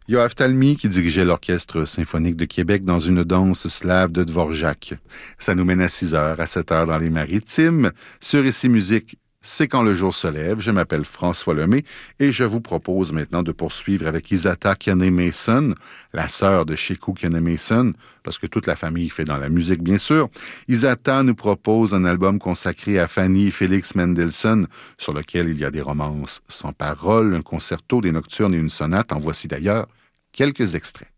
Yoav Talmy qui dirigeait l'Orchestre symphonique de Québec dans une danse slave de Dvorak. Ça nous mène à 6h, à 7h dans les Maritimes. Sur Ici Musique, c'est quand le jour se lève. Je m'appelle François Lemay et je vous propose maintenant de poursuivre avec Isata Kane-Mason, la sœur de Sheku Kane-Mason, parce que toute la famille fait dans la musique, bien sûr. Isata nous propose un album consacré à Fanny Félix Mendelssohn, sur lequel il y a des romances sans paroles, un concerto, des nocturnes et une sonate. En voici d'ailleurs quelques extraits.